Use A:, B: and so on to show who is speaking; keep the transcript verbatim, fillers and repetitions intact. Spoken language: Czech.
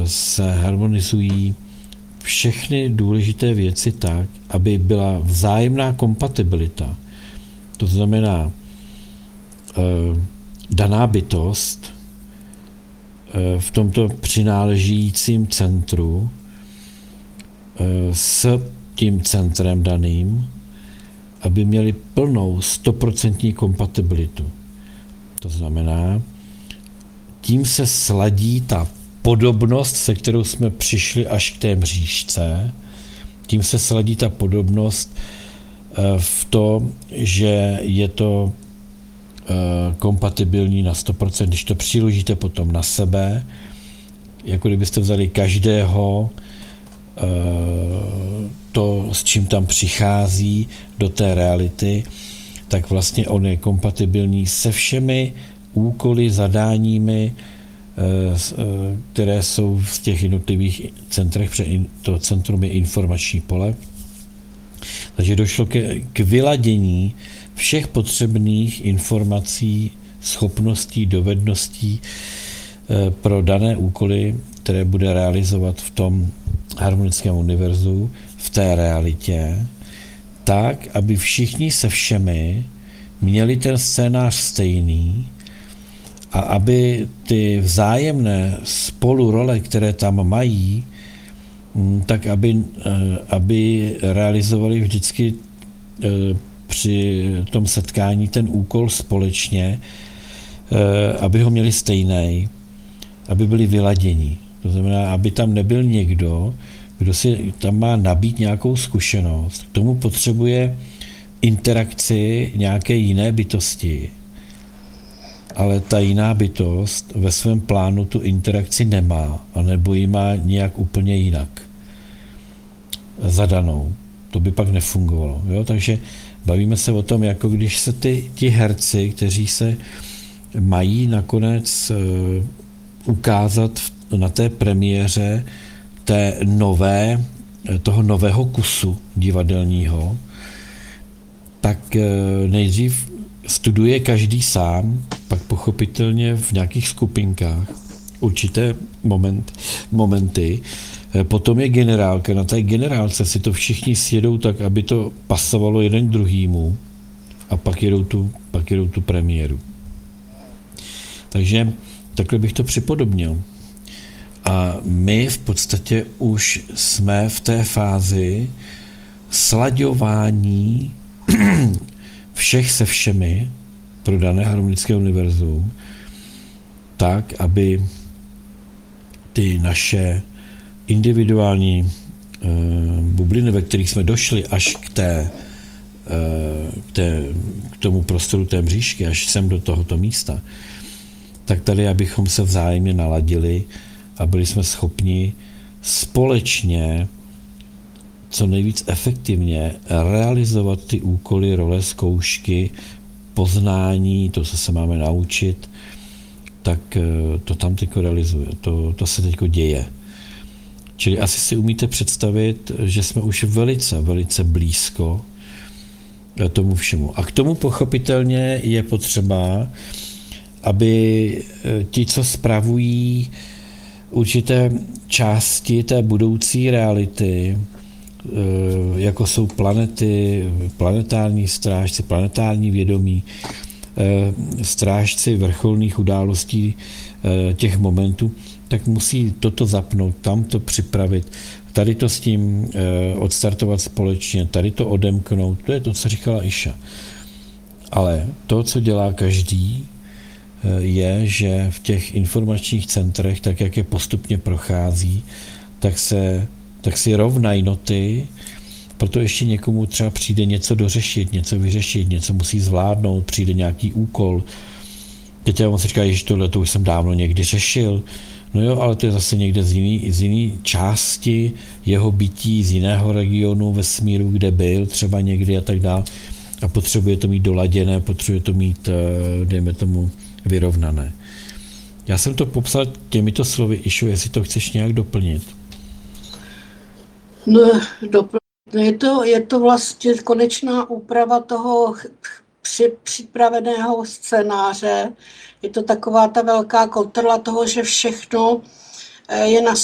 A: se harmonizují všechny důležité věci tak, aby byla vzájemná kompatibilita. To znamená, daná bytost v tomto přináležícím centru s tím centrem daným, aby měli plnou stoprocentní kompatibilitu. To znamená, tím se sladí ta podobnost, se kterou jsme přišli až k té mřížce, tím se sladí ta podobnost v to, že je to kompatibilní na sto procent, když to přiložíte potom na sebe, jako kdybyste vzali každého to, s čím tam přichází do té reality, tak vlastně on je kompatibilní se všemi úkoly, zadáními, které jsou v těch jednotlivých centrech, protože to centrum je informační pole. Takže došlo ke, k vyladění všech potřebných informací, schopností, dovedností pro dané úkoly, které bude realizovat v tom harmonickém univerzu, v té realitě, tak, aby všichni se všemi měli ten scénář stejný a aby ty vzájemné spolurole, které tam mají, tak aby, aby realizovali vždycky při tom setkání ten úkol společně, aby ho měli stejný, aby byli vyladění. To znamená, aby tam nebyl někdo, kdo si tam má nabít nějakou zkušenost. K tomu potřebuje interakci nějaké jiné bytosti. Ale ta jiná bytost ve svém plánu tu interakci nemá, anebo ji má nějak úplně jinak zadanou. To by pak nefungovalo. Jo? Takže bavíme se o tom, jako když se ty, ti herci, kteří se mají nakonec uh, ukázat v, na té premiéře té nové, toho nového kusu divadelního, tak uh, nejdřív studuje každý sám, pak pochopitelně v nějakých skupinkách určité moment, momenty. Potom je generálka. Na té generálce si to všichni sjedou tak, aby to pasovalo jeden druhýmu a pak jedou tu, pak jedou tu premiéru. Takže takhle bych to připodobnil. A my v podstatě už jsme v té fázi slaďování všech se všemi pro dané harmonické univerzum, tak, aby ty naše individuální uh, bubliny, ve kterých jsme došli až k, té, uh, k, té, k tomu prostoru té mřížky, až sem do tohoto místa, tak tady, abychom se vzájemně naladili a byli jsme schopni společně co nejvíc efektivně realizovat ty úkoly, role, zkoušky, poznání, to, co se máme naučit, tak to tam teď realizuje, to, to se teď děje. Čili asi si umíte představit, že jsme už velice, velice blízko tomu všemu. A k tomu pochopitelně je potřeba, aby ti, co spravují určité části té budoucí reality, jako jsou planety, planetární strážci, planetární vědomí, strážci vrcholných událostí těch momentů, tak musí toto zapnout, tam to připravit, tady to s tím odstartovat společně, tady to odemknout, to je to, co říkala Iša. Ale to, co dělá každý, je, že v těch informačních centrech, tak jak je postupně prochází, tak se tak si rovnají noty, proto ještě někomu třeba přijde něco dořešit, něco vyřešit, něco musí zvládnout, přijde nějaký úkol. Teď on si říká, že tohle to už jsem dávno někdy řešil. No jo, ale to je zase někde z jiný, z jiný části jeho bytí, z jiného regionu vesmíru, kde byl třeba někdy a tak dále. A potřebuje to mít doladěné, potřebuje to mít, dejme tomu, vyrovnané. Já jsem to popsal těmito slovy, Išo, jestli to chceš nějak doplnit.
B: No, doplň, je, to, je to vlastně konečná úprava toho při, připraveného scénáře. Je to taková ta velká kontrola toho, že všechno je na